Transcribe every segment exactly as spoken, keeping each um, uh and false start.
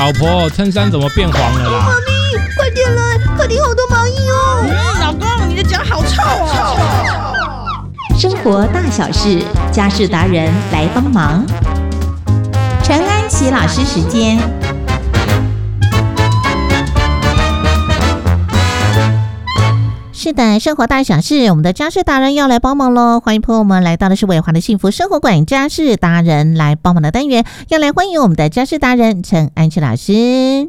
老婆，衬衫怎么变黄了啦？ 妈咪，快点来，客厅好多蚂蚁哦！ 嗯，老公，你的脚好臭哦！ 生活大小事，家事达人来帮忙。陈安琪老师时间。是的，生活大小事，我们的家事达人要来帮忙喽！欢迎朋友们来到的是伟华的幸福生活馆，家事达人来帮忙的单元，要来欢迎我们的家事达人陈安琪老师。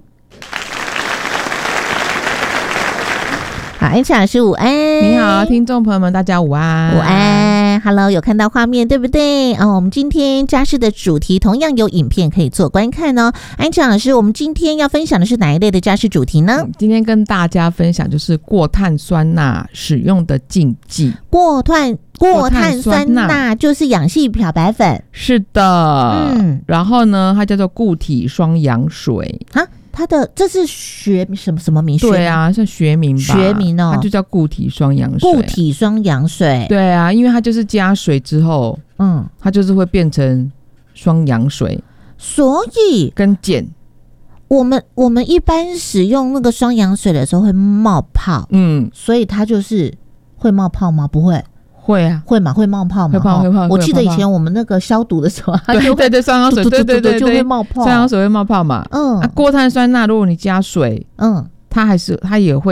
好，安琪老师午安。 你好，听众朋友们，大家午安。 午安 ，Hello， 有看到画面对不对？哦，我们今天家事的主题同样有影片可以做观看哦。安琪老师，我们今天要分享的是哪一类的家事主题呢？ 嗯、今天跟大家分享就是过碳酸钠使用的禁忌。 过碳过碳酸钠就是氧系漂白粉。 是的， 嗯， 然后呢，它叫做固体双氧水啊。它的这是学什么什么名？ 对啊，是学名吧？ 学名哦， 它就叫固体双氧水。 固体双氧水， 对啊，因为它就是加水之后，嗯，它就是会变成双氧水， 所以跟碱， 我们我们一般使用那个双氧水的时候会冒泡，嗯，所以它就是会冒泡吗？不会。 会啊， 会嘛，会冒泡嘛， 会泡会泡。 我记得以前我们那个消毒的时候，它就对对对，双氧水，对对对， 就会冒泡， 双氧水会冒泡嘛。嗯，啊，过碳酸钠如果你加水，嗯，它还是它也会